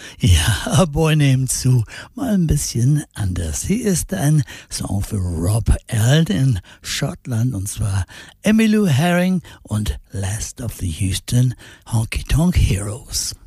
Ja, A Boy Named Sue, mal ein bisschen anders. Hier ist ein Song für Rob Earl in Schottland, und zwar Emmylou Herring und Last of the Houston Honky Tonk Heroes.